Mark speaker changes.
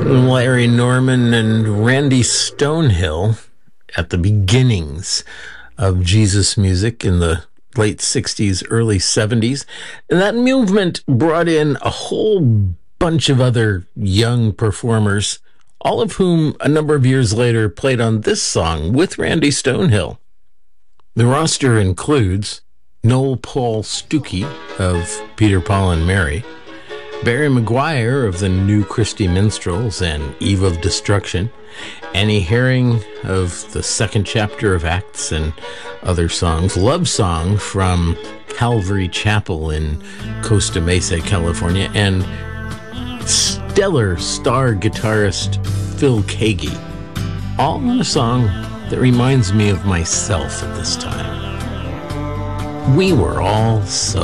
Speaker 1: Larry Norman and Randy Stonehill at the beginnings of Jesus music in the late 60s, early 70s. And that movement brought in a whole bunch of other young performers, all of whom a number of years later played on this song with Randy Stonehill. The roster includes Noel Paul Stookey of Peter, Paul and Mary, Barry McGuire of the New Christy Minstrels and Eve of Destruction, Annie Herring of the second chapter of Acts and other songs, Love Song from Calvary Chapel in Costa Mesa, California, and stellar star guitarist Phil Keaggy, all on a song that reminds me of myself at this time. We were all so